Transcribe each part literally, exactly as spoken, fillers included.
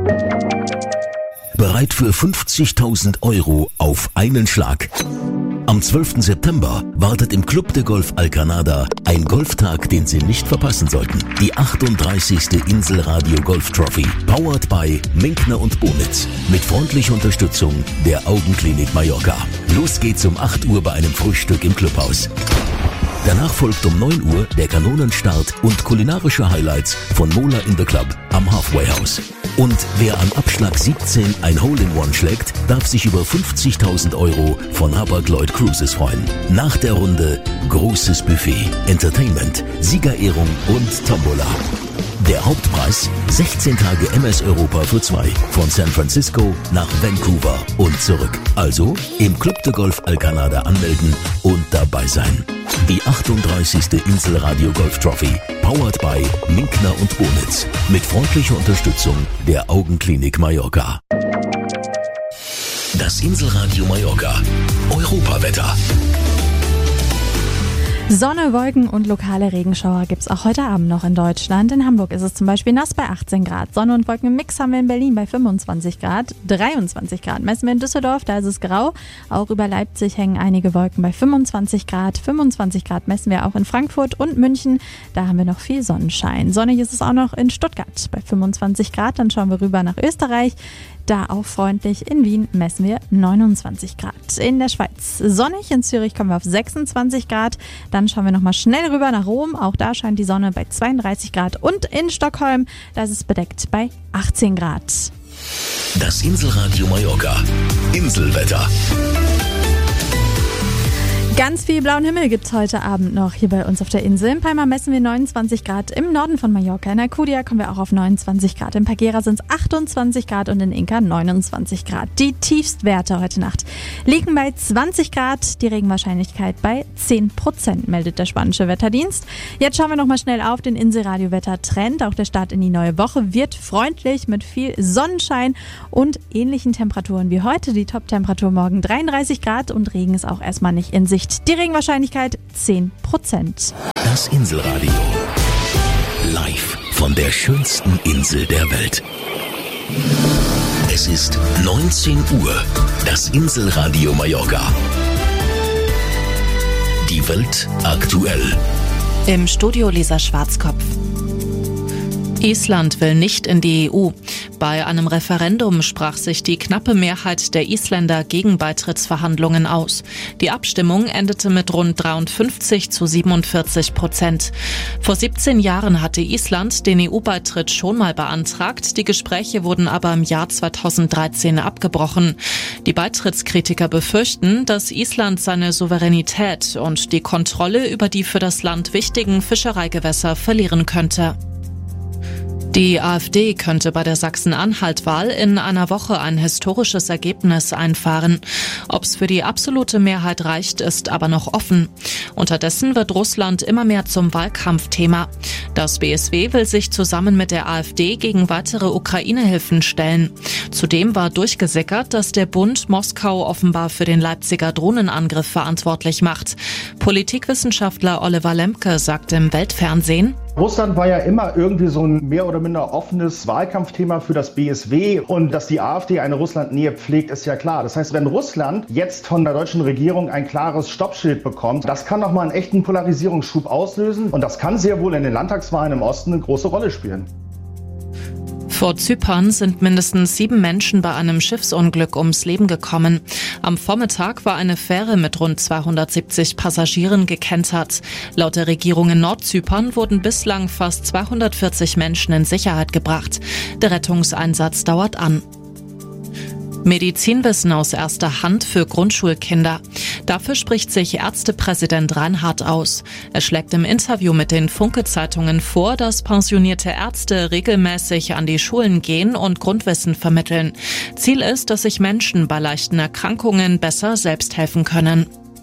Bereit für fünfzigtausend Euro auf einen Schlag. Am zwölften September wartet im Club de Golf Alcanada ein Golftag, den Sie nicht verpassen sollten. Die achtunddreißigste Inselradio Golf Trophy, powered by Minkner und Bonitz, mit freundlicher Unterstützung der Augenklinik Mallorca. Los geht's um acht Uhr bei einem Frühstück im Clubhaus. Danach folgt um neun Uhr der Kanonenstart und kulinarische Highlights von Mola in the Club am Halfway House. Und wer am Abschlag siebzehn ein Hole-in-One schlägt, darf sich über fünfzigtausend Euro von Hapag-Lloyd Cruises freuen. Nach der Runde großes Buffet, Entertainment, Siegerehrung und Tombola. Der Hauptpreis sechzehn Tage M S Europa für zwei, von San Francisco nach Vancouver und zurück. Also im Club de Golf Alcanada anmelden und dabei sein. Die achtunddreißigste Inselradio Golf Trophy, powered by Minkner und Bonitz, mit freundlicher Unterstützung der Augenklinik Mallorca. Das Inselradio Mallorca Europawetter. Sonne, Wolken und lokale Regenschauer gibt's auch heute Abend noch in Deutschland. In Hamburg ist es zum Beispiel nass bei achtzehn Grad. Sonne und Wolken im Mix haben wir in Berlin bei fünfundzwanzig Grad. dreiundzwanzig Grad messen wir in Düsseldorf, da ist es grau. Auch über Leipzig hängen einige Wolken bei fünfundzwanzig Grad. fünfundzwanzig Grad messen wir auch in Frankfurt und München. Da haben wir noch viel Sonnenschein. Sonnig ist es auch noch in Stuttgart bei fünfundzwanzig Grad. Dann schauen wir rüber nach Österreich. Da auch freundlich. In Wien messen wir neunundzwanzig Grad. In der Schweiz sonnig. In Zürich kommen wir auf sechsundzwanzig Grad. Dann schauen wir nochmal schnell rüber nach Rom. Auch da scheint die Sonne bei zweiunddreißig Grad. Und in Stockholm, da ist es bedeckt bei achtzehn Grad. Das Inselradio Mallorca. Inselwetter. Ganz viel blauen Himmel gibt's heute Abend noch hier bei uns auf der Insel. In Palma messen wir neunundzwanzig Grad, im Norden von Mallorca. In Alcudia kommen wir auch auf neunundzwanzig Grad. In Paguera sind es achtundzwanzig Grad und in Inca neunundzwanzig Grad. Die Tiefstwerte heute Nacht liegen bei zwanzig Grad, die Regenwahrscheinlichkeit bei zehn Prozent, meldet der spanische Wetterdienst. Jetzt schauen wir nochmal schnell auf den Inselradio-Wetter-Trend. Auch der Start in die neue Woche wird freundlich mit viel Sonnenschein und ähnlichen Temperaturen wie heute. Die Top-Temperatur morgen dreiunddreißig Grad und Regen ist auch erstmal nicht in Sicht. Die Regenwahrscheinlichkeit zehn Prozent. Das Inselradio. Live von der schönsten Insel der Welt. Es ist neunzehn Uhr. Das Inselradio Mallorca. Die Welt aktuell. Im Studio Lisa Schwarzkopf. Island will nicht in die E U. Bei einem Referendum sprach sich die knappe Mehrheit der Isländer gegen Beitrittsverhandlungen aus. Die Abstimmung endete mit rund dreiundfünfzig zu siebenundvierzig Prozent. Vor siebzehn Jahren hatte Island den E U-Beitritt schon mal beantragt. Die Gespräche wurden aber im Jahr zweitausenddreizehn abgebrochen. Die Beitrittskritiker befürchten, dass Island seine Souveränität und die Kontrolle über die für das Land wichtigen Fischereigewässer verlieren könnte. Die AfD könnte bei der Sachsen-Anhalt-Wahl in einer Woche ein historisches Ergebnis einfahren. Ob es für die absolute Mehrheit reicht, ist aber noch offen. Unterdessen wird Russland immer mehr zum Wahlkampfthema. Das B S W will sich zusammen mit der AfD gegen weitere Ukraine-Hilfen stellen. Zudem war durchgesickert, dass der Bund Moskau offenbar für den Leipziger Drohnenangriff verantwortlich macht. Politikwissenschaftler Oliver Lemke sagt im Weltfernsehen: Russland war ja immer irgendwie so ein mehr oder minder offenes Wahlkampfthema für das B S W. Und dass die AfD eine Russlandnähe pflegt, ist ja klar. Das heißt, wenn Russland jetzt von der deutschen Regierung ein klares Stoppschild bekommt, das kann nochmal einen echten Polarisierungsschub auslösen. Und das kann sehr wohl in den Landtagswahlen im Osten eine große Rolle spielen. Vor Zypern sind mindestens sieben Menschen bei einem Schiffsunglück ums Leben gekommen. Am Vormittag war eine Fähre mit rund zweihundertsiebzig Passagieren gekentert. Laut der Regierung in Nordzypern wurden bislang fast zweihundertvierzig Menschen in Sicherheit gebracht. Der Rettungseinsatz dauert an. Medizinwissen aus erster Hand für Grundschulkinder. Dafür spricht sich Ärztepräsident Reinhardt aus. Er schlägt im Interview mit den Funke-Zeitungen vor, dass pensionierte Ärzte regelmäßig an die Schulen gehen und Grundwissen vermitteln. Ziel ist, dass sich Menschen bei leichten Erkrankungen besser selbst helfen können.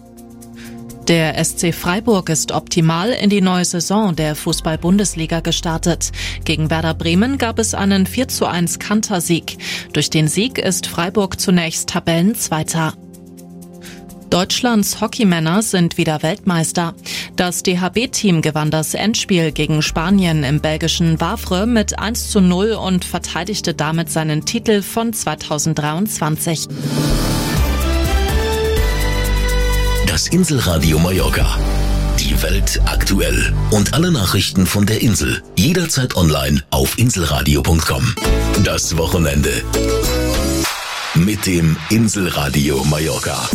Der S C Freiburg ist optimal in die neue Saison der Fußball-Bundesliga gestartet. Gegen Werder Bremen gab es einen vier zu eins Kantersieg. Durch den Sieg ist Freiburg zunächst Tabellenzweiter. Deutschlands Hockeymänner sind wieder Weltmeister. Das D H B-Team gewann das Endspiel gegen Spanien im belgischen Wavre mit eins zu null und verteidigte damit seinen Titel von zweitausenddreiundzwanzig. Das Inselradio Mallorca. Die Welt aktuell. Und alle Nachrichten von der Insel. Jederzeit online auf inselradio punkt com. Das Wochenende mit dem Inselradio Mallorca.